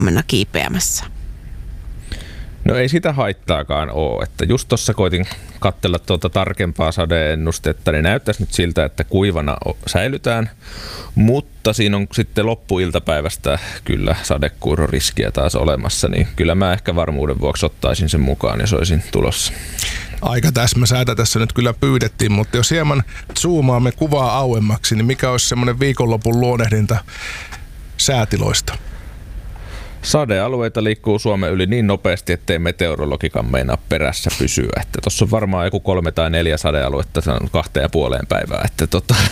mennä kiipeämässä? No ei sitä haittaakaan ole, että just tuossa koitin katsella tuota tarkempaa sadeennustetta, niin näyttäisi nyt siltä, että kuivana säilytään, mutta siinä on sitten loppuiltapäivästä kyllä sadekuuroriskiä taas olemassa, niin kyllä mä ehkä varmuuden vuoksi ottaisin sen mukaan ja soisin tulossa. Aika täsmäsäätä tässä nyt kyllä pyydettiin, mutta jos hieman zoomaamme kuvaa auemmaksi, niin mikä olisi semmoinen viikonlopun luonehdinta säätiloista? Sadealueita liikkuu Suomen yli niin nopeasti, ettei meteorologikaan meinaa perässä pysyä. Että tuossa on varmaan joku 3 tai 4 sadealuetta 2,5 päivää. Että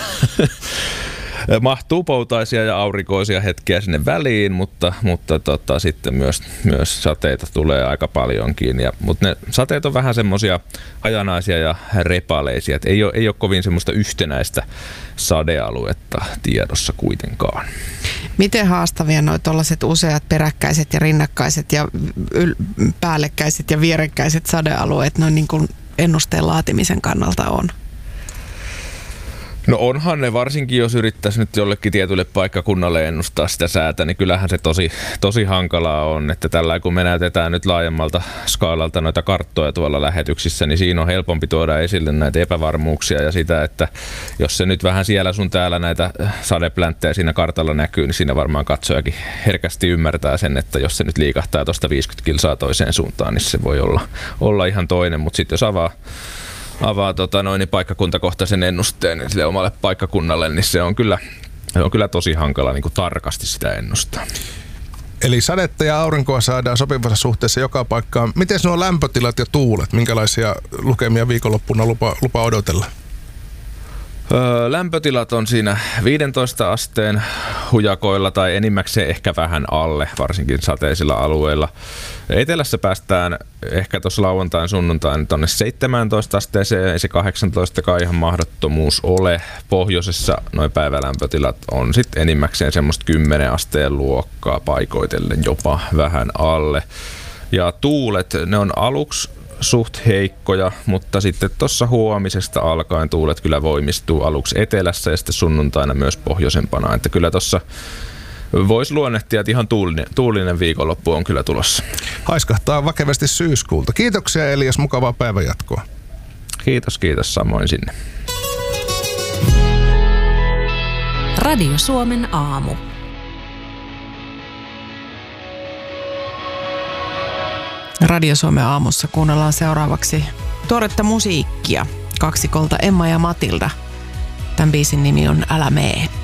mahtuu poutaisia ja aurinkoisia hetkiä sinne väliin, mutta sitten myös sateita tulee aika paljonkin. Mutta ne sateet on vähän semmoisia hajanaisia ja repaleisia. Et ei ole kovin semmoista yhtenäistä sadealuetta tiedossa kuitenkaan. Miten haastavia nuo tuollaiset useat peräkkäiset ja rinnakkaiset ja päällekkäiset ja vierekkäiset sadealueet noin niin kuin ennusteen laatimisen kannalta on? No onhan ne, varsinkin jos yrittäisi nyt jollekin tietylle paikkakunnalle ennustaa sitä säätä, niin kyllähän se tosi hankalaa on, että tällä kun me näytetään nyt laajemmalta skaalalta noita karttoja tuolla lähetyksissä, niin siinä on helpompi tuoda esille näitä epävarmuuksia ja sitä, että jos se nyt vähän siellä sun täällä näitä sadeplänttejä siinä kartalla näkyy, niin siinä varmaan katsojakin herkästi ymmärtää sen, että jos se nyt liikahtaa tuosta 50 kilsaa toiseen suuntaan, niin se voi olla ihan toinen, mutta sitten jos avaa paikkakuntakohtaisen ennusteen sille omalle paikkakunnalle, niin se on kyllä tosi hankala niin kuin tarkasti sitä ennustaa. Eli sadetta ja aurinkoa saadaan sopivassa suhteessa joka paikkaan. Miten nuo lämpötilat ja tuulet? Minkälaisia lukemia viikonloppuna lupa odotella? Lämpötilat on siinä 15 asteen hujakoilla tai enimmäkseen ehkä vähän alle, varsinkin sateisilla alueilla. Etelässä päästään ehkä tuossa lauantain sunnuntain tuonne 17 asteeseen, ei se 18 ihan mahdottomuus ole. Pohjoisessa noin päivälämpötilat on sitten enimmäkseen semmoista 10 asteen luokkaa paikoitellen jopa vähän alle. Ja tuulet, ne on aluksi suht heikkoja, mutta sitten tuossa huomisesta alkaen tuulet kyllä voimistuu aluksi etelässä ja sitten sunnuntaina myös pohjoisempana. Että kyllä tuossa voisi luonnehtia, että ihan tuulinen viikonloppu on kyllä tulossa. Haiskahtaa vakavasti syyskuulta. Kiitoksia Elias, mukavaa päivänjatkoa. Kiitos, samoin sinne. Radio Suomen aamu. Radio Suomen aamussa kuunnellaan seuraavaksi tuoretta musiikkia kaksikolta Emma ja Matilda. Tämän biisin nimi on Älä mee.